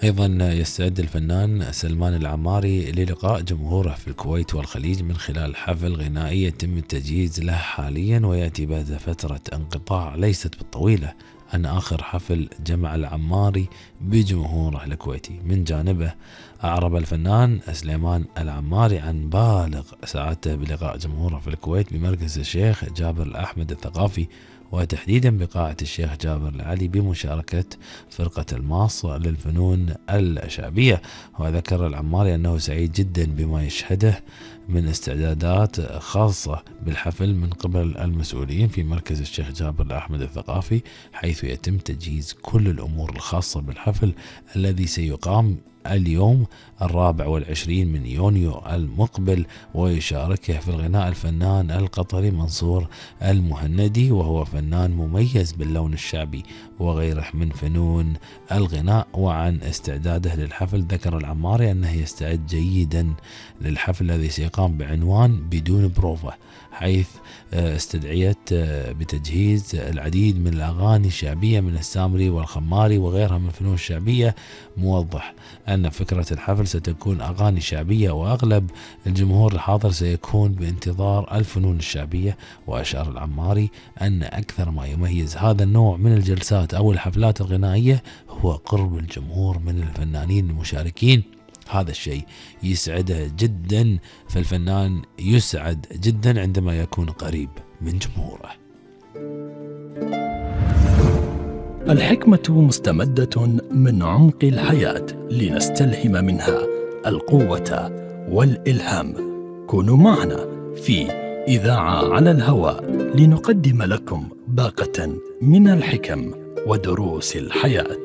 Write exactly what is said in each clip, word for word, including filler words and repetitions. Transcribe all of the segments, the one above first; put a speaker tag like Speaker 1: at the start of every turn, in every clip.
Speaker 1: أيضا يستعد الفنان سلمان العماري للقاء جمهوره في الكويت والخليج من خلال حفل غنائي يتم التجهيز له حاليا، ويأتي بعد فترة انقطاع ليست بالطويلة عن آخر حفل جمع العماري بجمهوره الكويتي. من جانبه أعرب الفنان سليمان العماري عن بالغ سعادته بلقاء جمهوره في الكويت بمركز الشيخ جابر الأحمد الثقافي، وتحديدا بقاعة الشيخ جابر العلي بمشاركة فرقة الماص للفنون الشعبية. وذكر العماري أنه سعيد جدا بما يشهده من استعدادات خاصة بالحفل من قبل المسؤولين في مركز الشيخ جابر الأحمد الثقافي، حيث يتم تجهيز كل الأمور الخاصة بالحفل الذي سيقام اليوم الرابع والعشرين من يونيو المقبل، ويشاركه في الغناء الفنان القطري منصور المهندي، وهو فنان مميز باللون الشعبي وغيره من فنون الغناء. وعن استعداده للحفل ذكر العماري أنه يستعد جيدا للحفل الذي سيقام بعنوان بدون بروفة، حيث استدعيت بتجهيز العديد من الأغاني الشعبية من السامري والخماري وغيرها من الفنون الشعبية، موضح أن فكرة الحفل ستكون أغاني شعبية وأغلب الجمهور الحاضر سيكون بانتظار الفنون الشعبية. وأشار العماري أن أكثر ما يميز هذا النوع من الجلسات أو الحفلات الغنائية هو قرب الجمهور من الفنانين المشاركين. هذا الشيء يسعده جدا، فالفنان يسعد جدا عندما يكون قريب من جمهوره.
Speaker 2: الحكمة مستمدة من عمق الحياة لنستلهم منها القوة والإلهام. كونوا معنا في إذاعة على الهواء لنقدم لكم باقة من الحكم ودروس الحياة.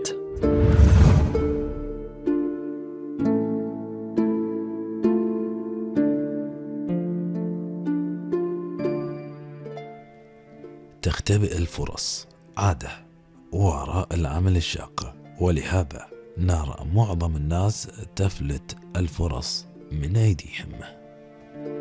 Speaker 1: تختبئ الفرص عادة وراء العمل الشاق، ولهذا نرى معظم الناس تفلت الفرص من أيديهم.